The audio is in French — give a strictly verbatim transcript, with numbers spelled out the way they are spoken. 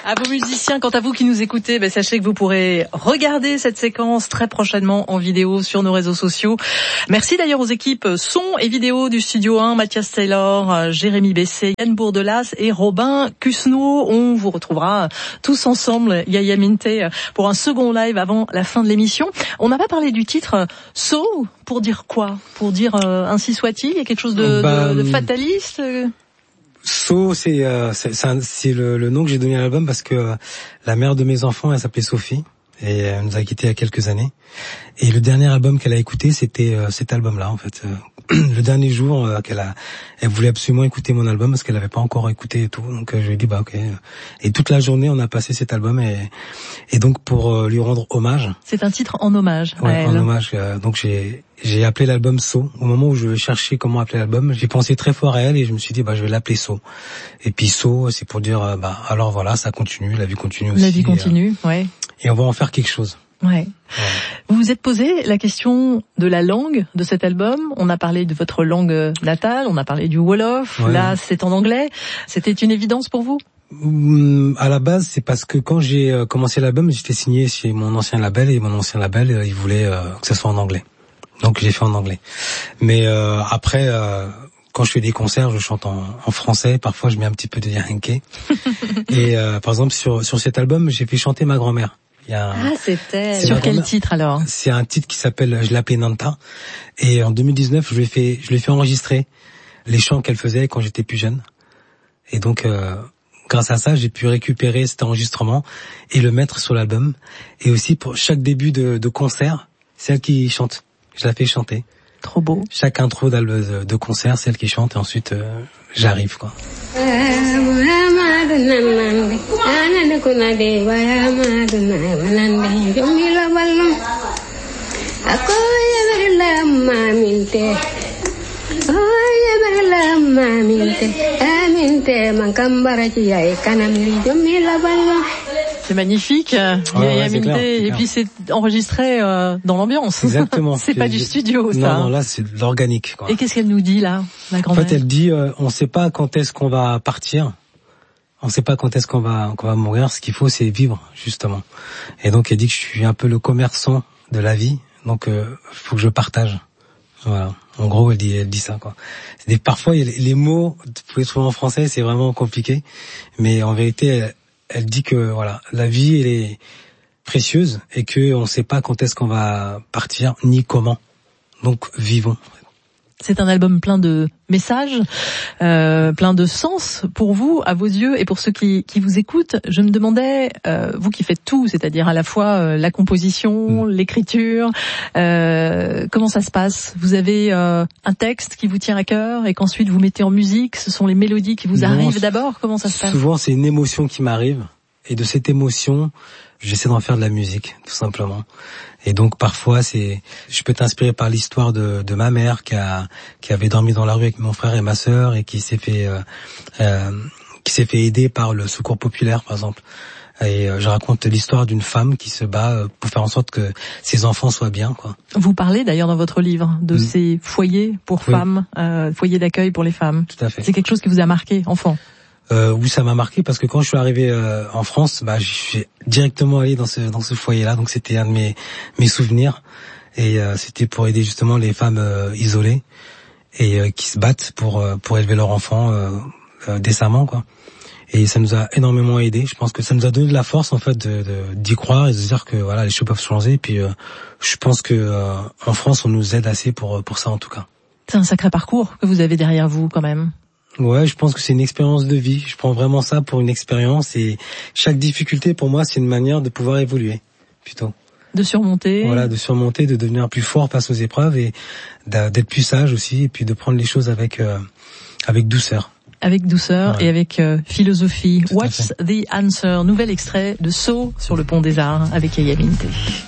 À vos musiciens, quant à vous qui nous écoutez, ben, sachez que vous pourrez regarder cette séquence très prochainement en vidéo sur nos réseaux sociaux. Merci d'ailleurs aux équipes son et vidéo du Studio un, Mathias Taylor, Jérémy Bessé, Yann Bourdelas et Robin Cusneau. On vous retrouvera tous ensemble, Yaya Minte, pour un second live avant la fin de l'émission. On n'a pas parlé du titre So, pour dire quoi? Pour dire euh, ainsi soit-il? Il y a quelque chose de, bah, de, de fataliste? So, c'est euh, c'est, c'est, un, c'est le, le nom que j'ai donné à l'album parce que euh, la mère de mes enfants, elle s'appelait Sophie et elle nous a quittés il y a quelques années. Et le dernier album qu'elle a écouté, c'était euh, cet album-là, en fait. Le dernier jour euh, qu'elle a, elle voulait absolument écouter mon album parce qu'elle n'avait pas encore écouté et tout. Donc euh, je lui ai dit bah ok. Et toute la journée, on a passé cet album et et donc pour euh, lui rendre hommage. C'est un titre en hommage. Ouais, en hommage. Euh, donc j'ai j'ai appelé l'album So. Au moment où je cherchais comment appeler l'album, j'ai pensé très fort à elle et je me suis dit bah je vais l'appeler So. Et puis So, c'est pour dire euh, bah alors voilà, ça continue, la vie continue aussi. La vie continue, euh, ouais. Et on va en faire quelque chose. Ouais. ouais. Vous vous êtes posé la question de la langue de cet album. On a parlé de votre langue natale, on a parlé du Wolof. Ouais. Là, c'est en anglais. C'était une évidence pour vous? À la base, c'est parce que quand j'ai commencé l'album, j'étais signé chez mon ancien label et mon ancien label, il voulait que ça soit en anglais. Donc j'ai fait en anglais. Mais euh, après, euh, quand je fais des concerts, je chante en, en français. Parfois, je mets un petit peu de yankee. Et euh, par exemple, sur sur cet album, j'ai fait chanter ma grand-mère. Il y a un, ah, c'était sur quel titre alors? C'est un titre qui s'appelle Je l'appelais Nanta. Et en deux mille dix-neuf, je lui ai fait, je lui ai fait enregistrer les chants qu'elle faisait quand j'étais plus jeune. Et donc, euh, grâce à ça, j'ai pu récupérer cet enregistrement et le mettre sur l'album. Et aussi pour chaque début de, de concert, c'est elle qui chante. Je la fais chanter. Trop beau. Chaque intro de, de concert, c'est elle qui chante et ensuite euh, j'arrive quoi. C'est magnifique, ouais, ouais, c'est clair, c'est et puis c'est enregistré euh, dans l'ambiance. Exactement. c'est pas du studio, ça. Non, non, là c'est de l'organique. Quoi. Et qu'est-ce qu'elle nous dit là, la grand-mère? En fait, elle dit, euh, on sait pas quand est-ce qu'on va partir, on sait pas quand est-ce qu'on va qu'on va mourir. Ce qu'il faut, c'est vivre justement. Et donc elle dit que je suis un peu le commerçant de la vie, donc il euh, faut que je partage. Voilà. En gros, elle dit, elle dit ça, quoi. Des, parfois, il y a les, les mots, vous pouvez trouver en français, c'est vraiment compliqué. Mais en vérité, elle, elle dit que, voilà, la vie, elle est précieuse et que on sait pas quand est-ce qu'on va partir, ni comment. Donc, vivons. C'est un album plein de messages, euh, plein de sens pour vous, à vos yeux et pour ceux qui, qui vous écoutent. Je me demandais, euh, vous qui faites tout, c'est-à-dire à la fois euh, la composition, mmh. l'écriture, euh, comment ça se passe? Vous avez euh, un texte qui vous tient à cœur et qu'ensuite vous mettez en musique. Ce sont les mélodies qui vous non, arrivent d'abord. Comment ça se passe? Souvent, c'est une émotion qui m'arrive et de cette émotion, j'essaie d'en faire de la musique, tout simplement. Et donc parfois c'est, je peux t'inspirer par l'histoire de, de ma mère qui a, qui avait dormi dans la rue avec mon frère et ma sœur et qui s'est fait, euh, euh, qui s'est fait aider par le Secours populaire par exemple. Et euh, je raconte l'histoire d'une femme qui se bat pour faire en sorte que ses enfants soient bien, quoi. Vous parlez d'ailleurs dans votre livre de mmh. ces foyers pour oui. femmes, euh, foyers d'accueil pour les femmes. Tout à fait. C'est quelque chose qui vous a marqué, enfant? Euh, oui, ça m'a marqué parce que quand je suis arrivé euh, en France, bah, j'ai directement allé dans ce dans ce foyer-là, donc c'était un de mes mes souvenirs et euh, c'était pour aider justement les femmes euh, isolées et euh, qui se battent pour euh, pour élever leurs enfants euh, euh, décemment, quoi. Et ça nous a énormément aidé. Je pense que ça nous a donné de la force en fait de, de d'y croire et de se dire que voilà, les choses peuvent changer. Et puis euh, je pense que euh, en France, on nous aide assez pour pour ça en tout cas. C'est un sacré parcours que vous avez derrière vous quand même. Ouais, je pense que c'est une expérience de vie. Je prends vraiment ça pour une expérience et chaque difficulté pour moi, c'est une manière de pouvoir évoluer, plutôt. De surmonter. Voilà, de surmonter, de devenir plus fort face aux épreuves et d'être plus sage aussi et puis de prendre les choses avec euh, avec douceur. Avec douceur ouais. et avec euh, philosophie. Tout What's the answer? Nouvel extrait de So sur le Pont des Arts avec Yaya Minte.